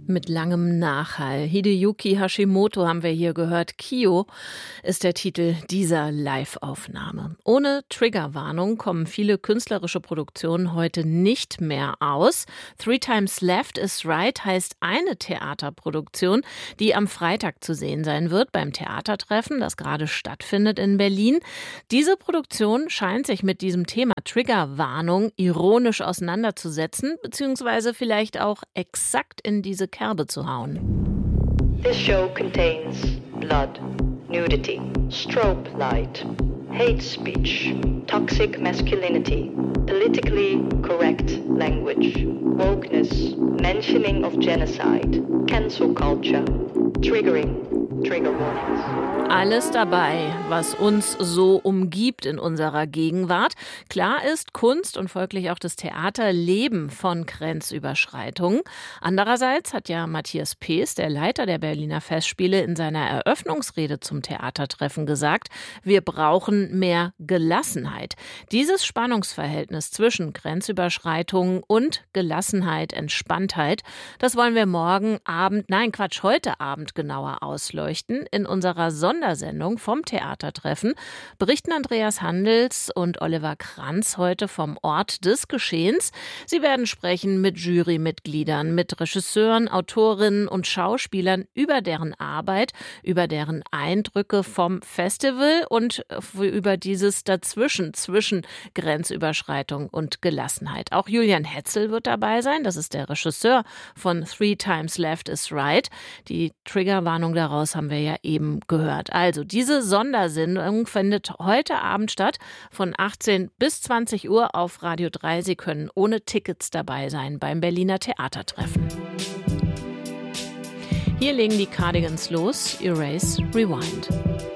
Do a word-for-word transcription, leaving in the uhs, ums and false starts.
Mit langem Nachhall. Hideyuki Hashimoto haben wir hier gehört. Kyo ist der Titel dieser Live-Aufnahme. Ohne Triggerwarnung kommen viele künstlerische Produktionen heute nicht mehr aus. Three Times Left is Right heißt eine Theaterproduktion, die am Freitag zu sehen sein wird beim Theatertreffen, das gerade stattfindet in Berlin. Diese Produktion scheint sich mit diesem Thema Triggerwarnung ironisch auseinanderzusetzen, beziehungsweise vielleicht auch exakt in diese Kerbe zu hauen. This show contains blood, nudity, strobe light, hate speech, toxic masculinity, politically correct language, wokeness, mentioning of genocide, cancel culture, triggering, trigger warnings. Alles dabei, was uns so umgibt in unserer Gegenwart. Klar ist, Kunst und folglich auch das Theater leben von Grenzüberschreitungen. Andererseits hat ja Matthias Pees, der Leiter der Berliner Festspiele, in seiner Eröffnungsrede zum Theatertreffen gesagt, wir brauchen mehr Gelassenheit. Dieses Spannungsverhältnis zwischen Grenzüberschreitungen und Gelassenheit, Entspanntheit, das wollen wir morgen Abend, nein Quatsch, heute Abend genauer ausleuchten in unserer Sondersendung vom Theatertreffen berichten Andreas Handels und Oliver Kranz heute vom Ort des Geschehens. Sie werden sprechen mit Jurymitgliedern, mit Regisseuren, Autorinnen und Schauspielern über deren Arbeit, über deren Eindrücke vom Festival und über dieses Dazwischen, zwischen Grenzüberschreitung und Gelassenheit. Auch Julian Hetzel wird dabei sein, das ist der Regisseur von Three Times Left is Right. Die Triggerwarnung daraus haben wir ja eben gehört. Also diese Sondersendung findet heute Abend statt von achtzehn bis zwanzig Uhr auf Radio drei. Sie können ohne Tickets dabei sein beim Berliner Theatertreffen. Hier legen die Cardigans los, Erase, Rewind.